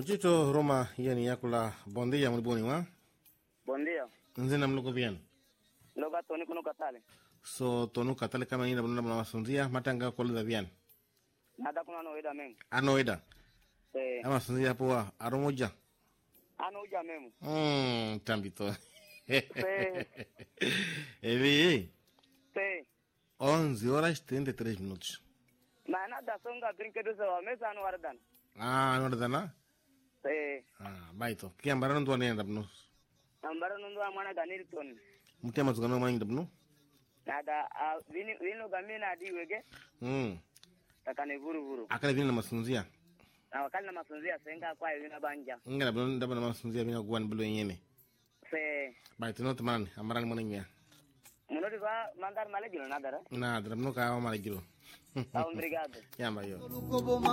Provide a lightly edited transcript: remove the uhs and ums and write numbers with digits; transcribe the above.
Muchito Roma yani yakula bondia muliboni wa? Bondia. Nzina mluko bien. Loga toni kuno katale. So tonu katale kama ina bunda mna masunzia matanga kolda bien. Nada kuna no ida memu. Anoida. Ama sunzia poa aromoja. Anoja memu. Tambito. Sí. Evi. Sí. 11h33. Nada songa brinquedo sa mesa no wardan. No ordena? Sí. Baito. Kiambara ndo nenda bno. Ambara ndo amana ganir ton. Mutema zugano mwana bno. Nada vino gamina adi wege. Takane vuru. Akale vino na masunzia. Na wakali na masunzia senga kwa vina banja. Ngana bno ndaba na masunzia vina gwan blo yene. Sí. Baito no tamani amara mwana nya. Munoti va mandar male gilo nadara. Nada, bno ka mala gilo. Obrigado. Yamba yo.